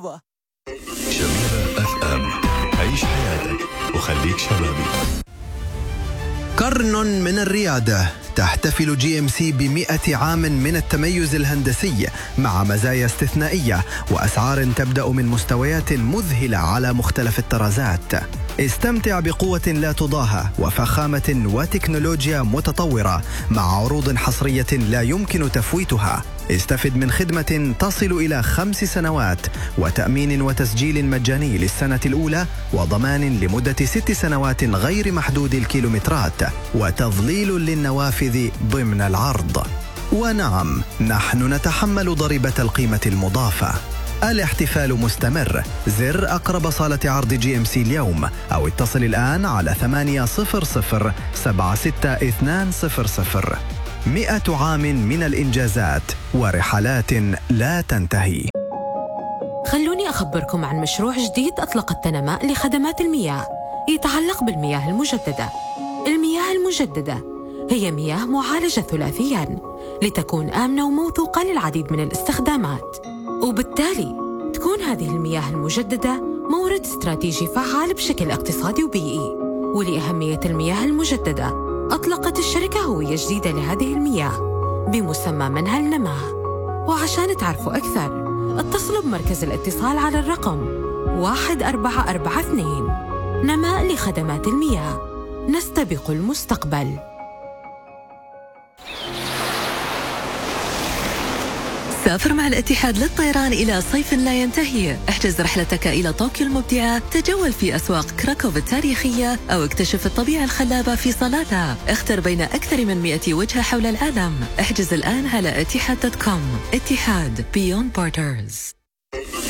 شبيبة اف ام، عيش حياتك وخليك شبابي. قرن من الريادة. تحتفل GMC ب100 عام من التميز الهندسي مع مزايا استثنائية وأسعار تبدأ من مستويات مذهلة على مختلف الطرازات. استمتع بقوة لا تضاهى وفخامة وتكنولوجيا متطورة مع عروض حصرية لا يمكن تفويتها. استفد من خدمة تصل إلى 5 سنوات وتأمين وتسجيل مجاني للسنة الأولى وضمان لمدة 6 سنوات غير محدود الكيلومترات وتظليل للنوافذ ضمن العرض. ونعم، نحن نتحمل ضريبة القيمة المضافة. الاحتفال مستمر. زر أقرب صالة عرض GMC اليوم أو اتصل الآن على 800 76200. 100 عام من الإنجازات ورحلات لا تنتهي. خلوني أخبركم عن مشروع جديد أطلقت تنماء لخدمات المياه يتعلق بالمياه المجددة. المياه المجددة هي مياه معالجة ثلاثياً لتكون آمنة وموثوقة للعديد من الاستخدامات، وبالتالي تكون هذه المياه المجددة مورد استراتيجي فعال بشكل اقتصادي وبيئي. ولأهمية المياه المجددة أطلقت الشركة هوية جديدة لهذه المياه بمسمى منهل نماء. وعشان تعرفوا أكثر اتصلوا بمركز الاتصال على الرقم 1442. نماء لخدمات المياه، نستبق المستقبل. سافر مع الاتحاد للطيران إلى صيف لا ينتهي. احجز رحلتك إلى طوكيو المبدعة، تجول في أسواق كراكوف التاريخية أو اكتشف الطبيعة الخلابة في صالاتها. اختر بين أكثر من 100 وجهة حول العالم. احجز الآن على etihad.com. اتحاد Beyond Borders.